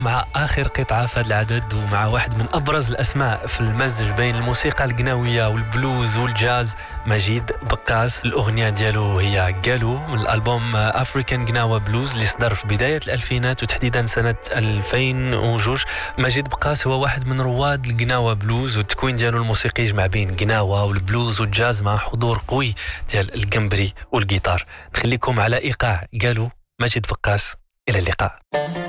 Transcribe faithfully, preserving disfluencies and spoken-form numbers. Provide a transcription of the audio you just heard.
مع آخر قطعة في هذا العدد ومع واحد من أبرز الأسماء في المزج بين الموسيقى القناوية والبلوز والجاز، مجيد بقاس. الأغنية ديالو هي قالو من الألبوم أفريكان قناوة بلوز اللي صدر في بداية الألفينات وتحديدا سنة ألفين وجوج. مجيد بقاس هو واحد من رواد القناوة بلوز، والتكوين ديالو الموسيقي يجمع بين قناوة والبلوز والجاز مع حضور قوي ديال القنبري والجيتار. نخليكم على إيقاع قالو مجيد بقاس. إلى اللقاء.